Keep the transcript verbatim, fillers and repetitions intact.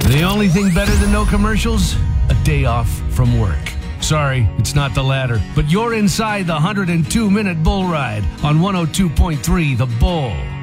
The only thing better than no commercials? A day off from work. Sorry, it's not the latter, but you're inside the one hundred two minute bull ride on one oh two point three The Bull.